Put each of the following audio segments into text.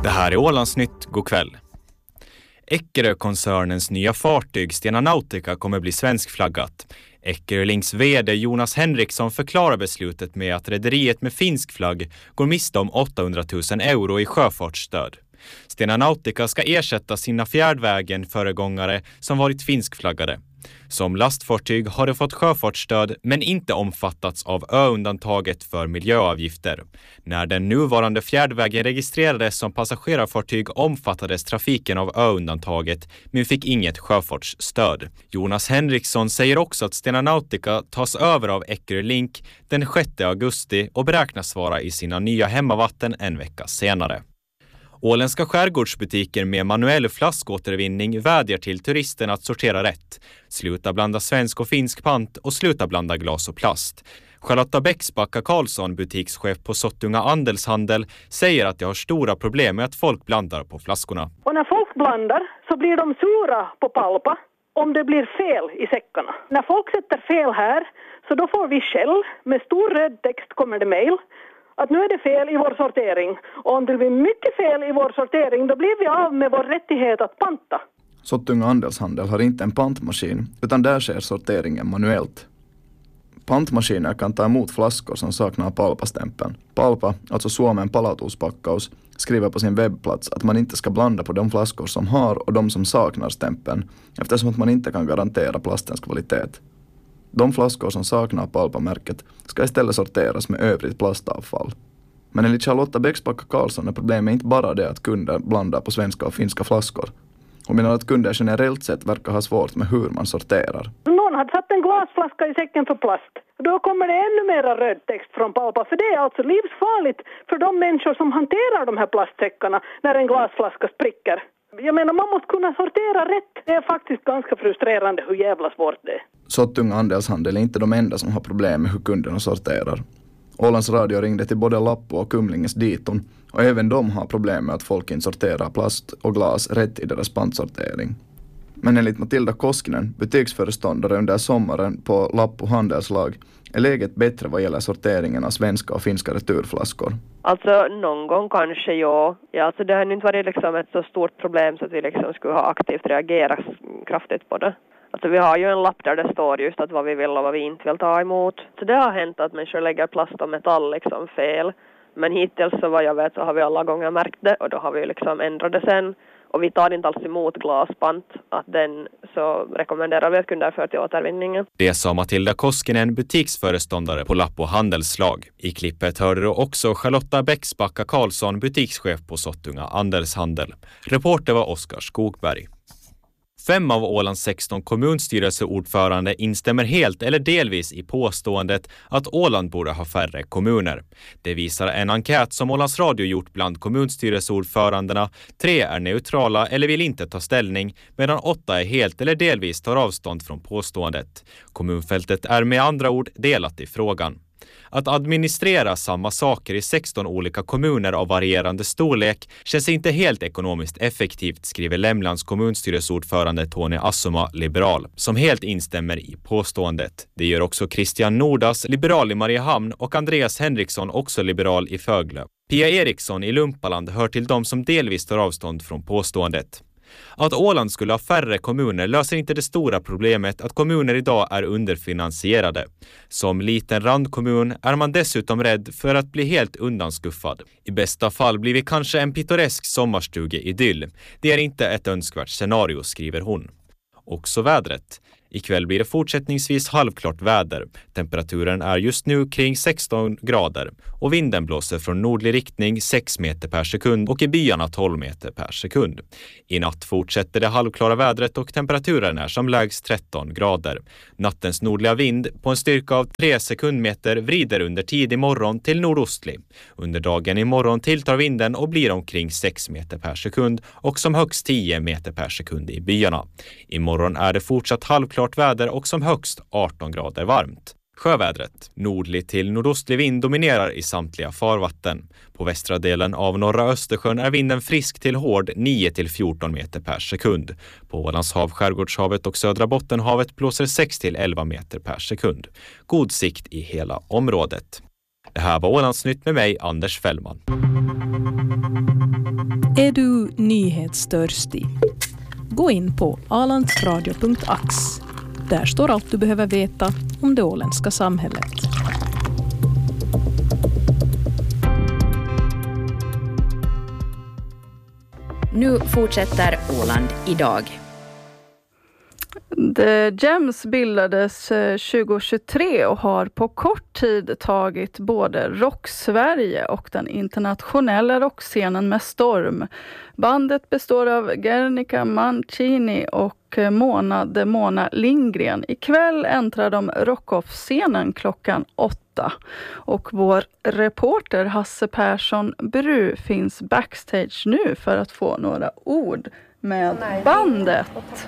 Det här är Ålandsnytt, god kväll. Eckerö-koncernens nya fartyg Stena Nautica kommer bli svenskflaggat. Eckerö Links vd Jonas Henriksson förklarar beslutet med att rederiet med finsk flagg går miste om 800 000 euro i sjöfartsstöd. Stena Nautica ska ersätta sina fjärdvägen-föregångare som varit finskflaggade. Som lastfartyg har det fått sjöfartsstöd men inte omfattats av ö-undantaget för miljöavgifter. När den nuvarande fjärdvägen registrerades som passagerarfartyg omfattades trafiken av ö-undantaget men fick inget sjöfartsstöd. Jonas Henriksson säger också att Stena Nautica tas över av Eckerö Link den 6 augusti och beräknas vara i sina nya hemmavatten en vecka senare. Åländska skärgårdsbutiker med manuell flaskåtervinning vädjar till turisterna att sortera rätt. Sluta blanda svensk och finsk pant och sluta blanda glas och plast. Charlotta Bäcksbacka Karlsson, butikschef på Sottunga Andelshandel, säger att det har stora problem med att folk blandar på flaskorna. Och när folk blandar så blir de sura på palpa om det blir fel i säckarna. När folk sätter fel här så då får vi skäll. Med stor röd text kommer det mejl att nu är det fel i vår sortering. Och om det blir mycket fel i vår sortering då blir vi av med vår rättighet att panta. Sottunga Andelshandel har inte en pantmaskin utan där sker sorteringen manuellt. Pantmaskiner kan ta emot flaskor som saknar palpastämpeln. Palpa, alltså Suomen palautuspakkaus, skriver på sin webbplats att man inte ska blanda på de flaskor som har och de som saknar stämpeln eftersom att man inte kan garantera plastens kvalitet. De flaskor som saknar palpamärket ska istället sorteras med övrigt plastavfall. Men enligt Charlotta Bäcksbacka Karlsson är problemet inte bara det att kunder blandar på svenska och finska flaskor. Hon menar att kunder generellt sett verkar ha svårt med hur man sorterar. Någon hade satt en glasflaska i säcken för plast. Då kommer det ännu mera röd text från palpa. För det är alltså livsfarligt för de människor som hanterar de här plastsäckarna när en glasflaska spricker. Jag menar, man måste kunna sortera rätt. Det är faktiskt ganska frustrerande hur jävla svårt det är. Sottunga Andelshandel är inte de enda som har problem med hur kunderna sorterar. Ålands Radio ringde till både Lappo och Kumlinges Diton och även de har problem med att folk inte sorterar plast och glas rätt i deras pantsortering. Men enligt Matilda Koskinen, butiksföreståndare under sommaren på Lappo handelslag, är läget bättre vad gäller sorteringen av svenska och finska returflaskor. Alltså någon gång kanske ja. Alltså det har inte varit liksom ett så stort problem så att vi liksom skulle ha aktivt reagerat kraftigt på det. Alltså vi har ju en lapp där det står just att vad vi vill och vad vi inte vill ta emot. Så det har hänt att människor lägger plast och metall liksom fel. Men hittills så vad jag vet så har vi alla gånger märkt det och då har vi liksom ändrat det sen. Och vi tar inte alls emot glaspant, att den så rekommenderar vi att kunder för till återvinningen. Det sa Matilda Koskinen, butiksföreståndare på Lappo handelslag. I klippet hörde du också Charlotta Bäcksbacka Karlsson, butikschef på Sottunga Andelshandel. Reporter var Oskar Skogberg. 5 av Ålands 16 kommunstyrelseordförande instämmer helt eller delvis i påståendet att Åland borde ha färre kommuner. Det visar en enkät som Ålands Radio gjort bland kommunstyrelseordförandena. 3 är neutrala eller vill inte ta ställning, medan 8 är helt eller delvis tar avstånd från påståendet. Kommunfältet är med andra ord delat i frågan. Att administrera samma saker i 16 olika kommuner av varierande storlek känns inte helt ekonomiskt effektivt, skriver Lämlands kommunstyrelseordförande Tony Assoma, liberal, som helt instämmer i påståendet. Det gör också Christian Nordas, liberal i Mariehamn, och Andreas Henriksson, också liberal i Föglö. Pia Eriksson i Lumpaland hör till dem som delvis tar avstånd från påståendet. Att Åland skulle ha färre kommuner löser inte det stora problemet att kommuner idag är underfinansierade. Som liten randkommun är man dessutom rädd för att bli helt undanskuffad. I bästa fall blir vi kanske en pittoresk sommarstuge-idyll. Det är inte ett önskvärt scenario, skriver hon. Också vädret. Ikväll blir det fortsättningsvis halvklart väder. Temperaturen är just nu kring 16 grader och vinden blåser från nordlig riktning 6 meter per sekund och i byarna 12 meter per sekund. I natt fortsätter det halvklara vädret och temperaturen är som lägst 13 grader. Nattens nordliga vind på en styrka av 3 sekundmeter vrider under tidig morgon till nordostlig. Under dagen i morgon tilltar vinden och blir omkring 6 meter per sekund och som högst 10 meter per sekund i byarna. Imorgon är det fortsatt halvklart väder och som högst 18 grader varmt. Sjövädret. Nordlig till nordostlig vind dominerar i samtliga farvatten. På västra delen av norra Östersjön är vinden frisk till hård 9-14 meter per sekund. På Ålands hav, Skärgårdshavet och södra Bottenhavet blåser 6-11 meter per sekund. God sikt i hela området. Det här var Ålandsnytt med mig, Anders Fällman. Är du nyhetstörstig? Gå in på alandsradio.ax. Där står allt du behöver veta om det åländska samhället. Nu fortsätter Åland idag. The Gems bildades 2023 och har på kort tid tagit både Rock-Sverige och den internationella rockscenen med storm. Bandet består av Gernika Mancini och Mona Lindgren. Ikväll äntrar de Rockoff-scenen klockan 8. Och vår reporter Hasse Persson Bru finns backstage nu för att få några ord med bandet.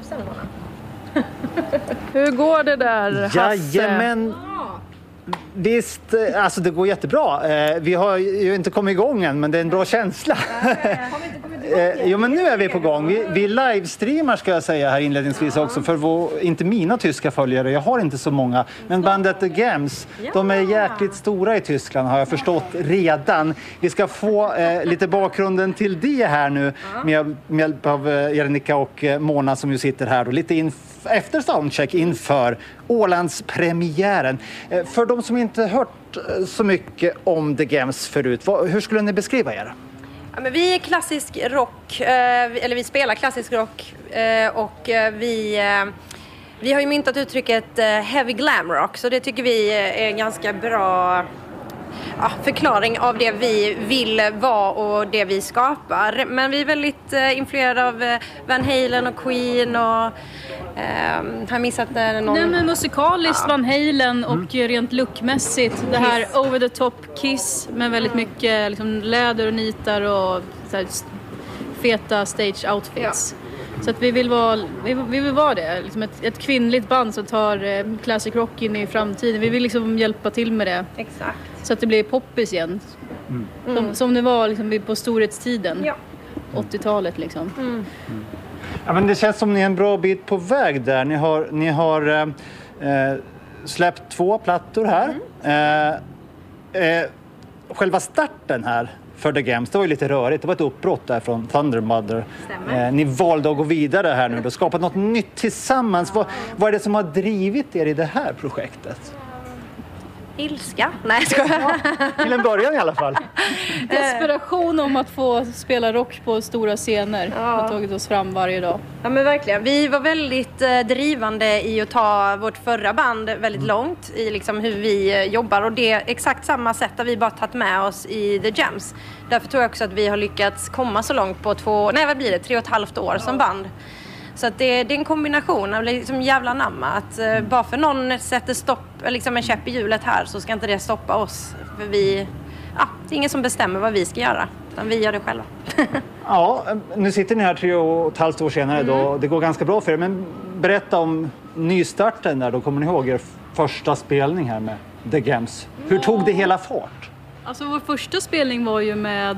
Hur går det där, Hasse? Jajamän. Visst, alltså det går jättebra. Vi har ju inte kommit igång än, men det är en bra känsla. Jo, men nu är vi på gång. Vi livestreamar, ska jag säga här inledningsvis också, för inte mina tyska följare. Jag har inte så många. Men bandet The Gems, de är jäkligt stora i Tyskland, har jag förstått redan. Vi ska få lite bakgrunden till det här nu med hjälp av Gernika och Mona som ju sitter här. Och lite efter soundcheck inför Ålandspremiären. För de som inte hört så mycket om The Gems förut, hur skulle ni beskriva er? Ja, men vi är klassisk rock, eller vi spelar klassisk rock och vi har ju myntat uttrycket heavy glam rock, så det tycker vi är en ganska bra förklaring av det vi vill vara och det vi skapar. Men vi är väldigt influerade av Van Halen och Queen och har missat någon... Nej, men musikaliskt Van Halen och rent lookmässigt det här over the top Kiss med väldigt mycket liksom, läder och nitar och så här, feta stage outfits. Så att vi vill vara det, liksom ett kvinnligt band som tar classic rock in i framtiden. Vi vill liksom hjälpa till med det. Exakt. Så att det blir poppis igen. Som det var liksom på storhetstiden. 80-talet liksom. Ja, men det känns som ni är en bra bit på väg där. Ni har släppt 2 plattor här. Själva starten här för The Gems, det var ju lite rörigt. Det var ett uppbrott där från Thunder Mother. Ni valde att gå vidare här nu och skapa något nytt tillsammans. Vad är det som har drivit er i det här projektet? Ilska? Nej, ska jag. Till en början i alla fall. Desperation om att få spela rock på stora scener har tagit oss fram varje dag. Ja, men verkligen. Vi var väldigt drivande i att ta vårt förra band väldigt långt i liksom hur vi jobbar, och det är exakt samma sätt har vi bara tagit med oss i The Gems. Därför tror jag också att vi har lyckats komma så långt på 3,5 år som band. Så att det är en kombination av liksom jävla namma. Att bara för någon sätter stopp, liksom en käpp i hjulet här, så ska inte det stoppa oss. För det är ingen som bestämmer vad vi ska göra, utan vi gör det själva. Ja, nu sitter ni här 3,5 år senare då. Det går ganska bra för er. Men berätta om nystarten där. Då kommer ni ihåg er första spelning här med The Gems. Hur tog det hela fart? Alltså vår första spelning var ju med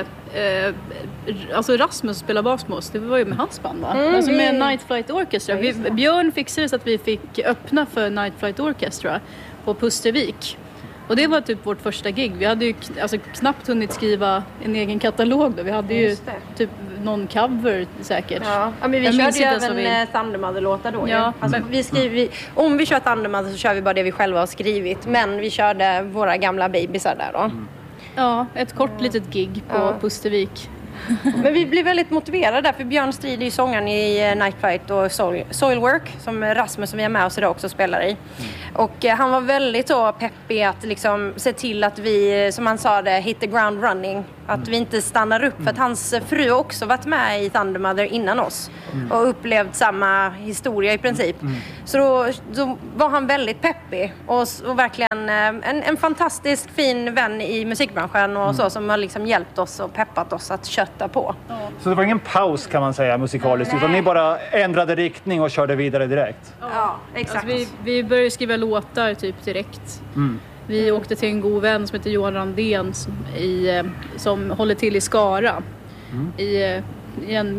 Rasmus spelar bas med oss. Det var ju med hans band, va? Alltså med Night Flight Orchestra. Björn fixade så att vi fick öppna för Night Flight Orchestra på Pustervik. Och det var typ vårt första gig. Vi hade ju knappt hunnit skriva en egen katalog då. Vi hade ju typ någon cover säkert. Ja, men vi körde ju även Thunder Mother-låtar då. Ja. Alltså, om vi kör Thunder Mother så kör vi bara det vi själva har skrivit. Men vi körde våra gamla babysar där då. Ja, ett kort litet gig på Pustervik. Men vi blev väldigt motiverade där, för Björn Strid är ju sångaren i Night Flight och Soilwork, som Rasmus som vi är med oss idag också spelar i. Och han var väldigt peppig att liksom se till att vi, som han sa det, hit the ground running. Att vi inte stannar upp, för att hans fru också varit med i Thunder Mother innan oss och upplevt samma historia i princip. Så då var han väldigt peppig och verkligen en fantastisk fin vän i musikbranschen och så, som har liksom hjälpt oss och peppat oss att kötta på. Så det var ingen paus, kan man säga, musikaliskt, utan ni bara ändrade riktning och körde vidare direkt? Ja, exakt. Alltså vi började skriva låtar typ direkt. Vi åkte till en god vän som heter Johan Randén som håller till i Skara. I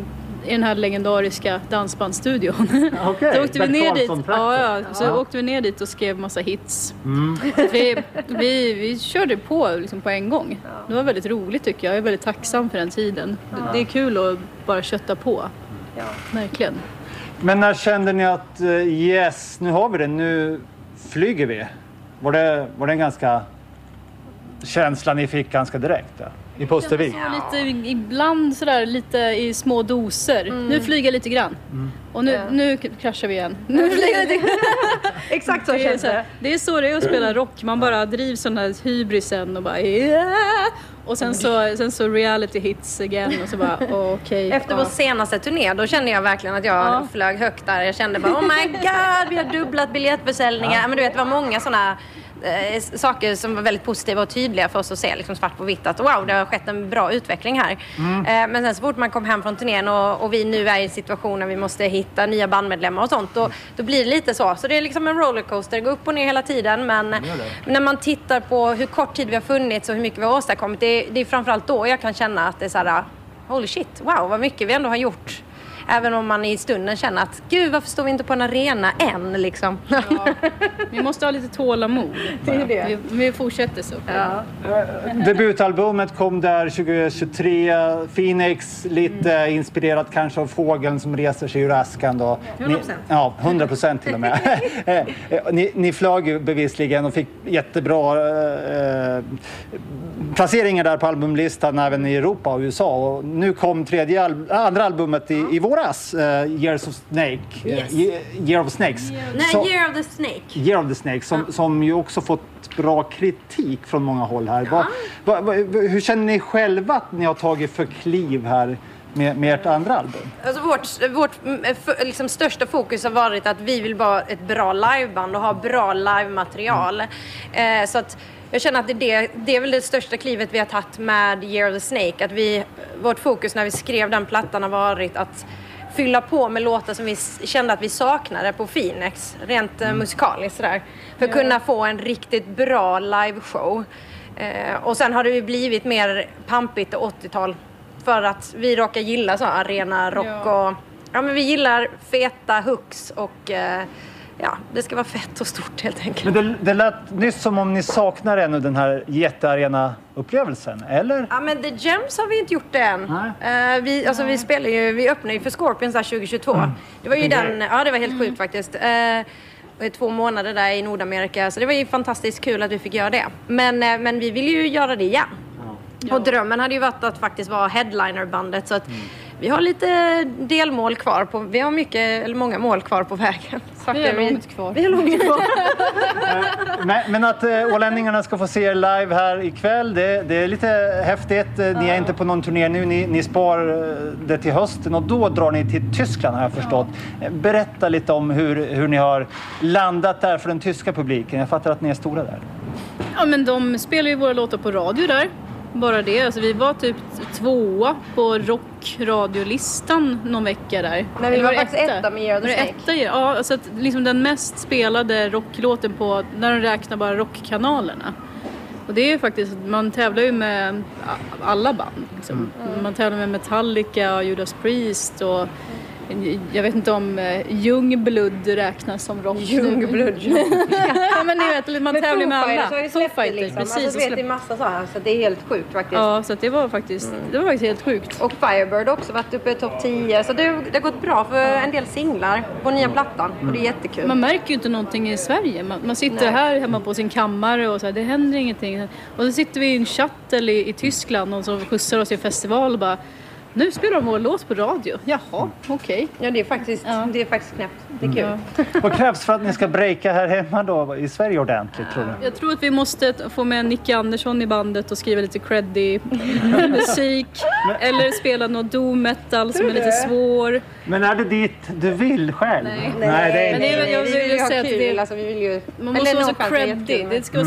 i den här legendariska dansbandstudion. Okej, Så åkte vi ner dit. Karlsson-trakten. Åkte vi ner dit och skrev massa hits. Så vi körde på liksom på en gång. Det var väldigt roligt tycker jag. Jag är väldigt tacksam för den tiden. Det är kul att bara kötta på. Verkligen. Men när kände ni att yes, nu har vi det, nu flyger vi? Var det en ganska känsla ni fick ganska direkt i Pustervik? Så lite, ibland sådär lite i små doser. Nu flyger jag lite grann. Och nu kraschar vi igen. Nu flyger jag lite. Exakt så känns det. Det är så det är att spela rock. Man bara drivs sån här hybrisen och bara och sen så reality hits igen och så bara okej. Efter vår senaste turné då kände jag verkligen att jag flög högt där. Jag kände bara oh my god, vi har dubblat biljettförsäljningar. Men du vet, det var många såna saker som var väldigt positiva och tydliga för oss att se liksom svart på vitt att wow, det har skett en bra utveckling här. Men sen så fort man kom hem från turnén och vi nu är i situationen vi måste hitta nya bandmedlemmar och sånt, då blir det lite så. Så det är liksom en rollercoaster, det går upp och ner hela tiden, men när man tittar på hur kort tid vi har funnits och hur mycket vi har åstadkommit, det är framförallt då jag kan känna att det är så här holy shit, wow, vad mycket vi ändå har gjort. Även om man i stunden känner att gud, varför står vi inte på en arena än liksom? Ja, vi måste ha lite tålamod. Det är det. Vi fortsätter så. Ja. Debutalbumet kom där 2023. Phoenix, lite inspirerat kanske av fågeln som reser sig ur askan då. 100% till och med. ni flög ju bevisligen och fick jättebra placeringar där på albumlistan även i Europa och USA. Och nu kom andra albumet i våras, Year of Snake. Yes. Year of Snakes. Nej, Year of the Snake. Year of the Snake, som ju också fått bra kritik från många håll här. Hur känner ni själva att ni har tagit för kliv här med ert andra album? Alltså vårt liksom största fokus har varit att vi vill vara ett bra liveband och ha bra livematerial. Så att jag känner att det är väl det största klivet vi har tagit med Year of the Snake. Att vårt fokus när vi skrev den plattan har varit att fylla på med låtar som vi kände att vi saknade på Phoenix. Rent musikaliskt sådär. För att kunna få en riktigt bra liveshow. Och sen har det ju blivit mer pampigt och 80-tal. För att vi råkar gilla så arena rock och... Ja, men vi gillar feta hooks och... det ska vara fett och stort helt enkelt. Men det lät nyss som om ni saknar ännu den här jättearena-upplevelsen, eller? Ja, men The Gems har vi inte gjort det än. Vi öppnade ju för Scorpions där 2022. Det var ju det var helt sjukt faktiskt. 2 månader där i Nordamerika, så det var ju fantastiskt kul att vi fick göra det. Men vi vill ju göra det igen. Och drömmen hade ju varit att faktiskt vara headlinerbandet, så att vi har lite delmål kvar vi har många mål kvar på vägen. Vi har långt kvar. Men att ålänningarna ska få se er live här ikväll, det är lite häftigt. Ni är inte på någon turné nu, ni spar det till hösten och då drar ni till Tyskland har jag förstått. Berätta lite om hur ni har landat där för den tyska publiken. Jag fattar att ni är stora där. Ja, men de spelar ju våra låtar på radio där. Bara det, alltså vi var typ 2 på rockradiolistan någon vecka där. När vi var faktiskt etta med Year of the Snake. Ja, alltså att liksom den mest spelade rocklåten på, när de räknar bara rockkanalerna. Och det är faktiskt, man tävlar ju med alla band. Liksom. Man tävlar med Metallica och Judas Priest och jag vet inte om Youngblood räknas som rock. Youngblood. Ja, men ni vet, man tävlar med alla. Foo Fighters, precis. Alltså, det är massa så här, så det är helt sjukt faktiskt. Ja, så det var faktiskt helt sjukt. Och Firebird också varit uppe i topp 10. Så det har gått bra för en del singlar på nya plattan. Och det är jättekul. Man märker ju inte någonting i Sverige. Man sitter här hemma på sin kammare och så här, det händer ingenting. Och så sitter vi i en shuttle i Tyskland och så skjutsar oss i festival och bara... Nu spelar de vår låt på radio. Jaha, okej. Ja, det är faktiskt knäppt. Det är kul. Ja. Vad krävs för att ni ska breaka här hemma då i Sverige ordentligt, tror du? Jag tror att vi måste få med Nicky Andersson i bandet och skriva lite creddy musik. Eller spela något doom metal som är lite svår. Men är det dit du vill själv? Nej, det är inte. Jag vill ju säga att vi vill ju... man måste vara så creddy. Det ska